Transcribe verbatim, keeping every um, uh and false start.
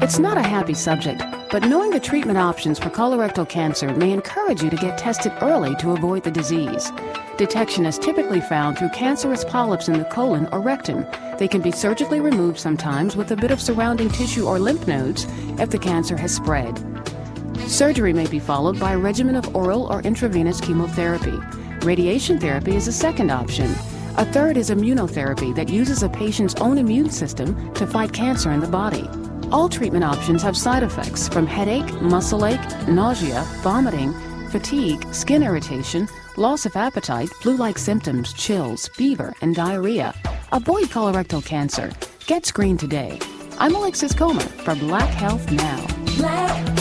It's not a happy subject, but knowing the treatment options for colorectal cancer may encourage you to get tested early to avoid the disease. Detection is typically found through cancerous polyps in the colon or rectum. They can be surgically removed sometimes with a bit of surrounding tissue or lymph nodes if the cancer has spread. Surgery may be followed by a regimen of oral or intravenous chemotherapy. Radiation therapy is a second option. A third is immunotherapy that uses a patient's own immune system to fight cancer in the body. All treatment options have side effects from headache, muscle ache, nausea, vomiting, fatigue, skin irritation, loss of appetite, flu-like symptoms, chills, fever, and diarrhea. Avoid colorectal cancer. Get screened today. I'm Alexis Comer for Black Health Now. Black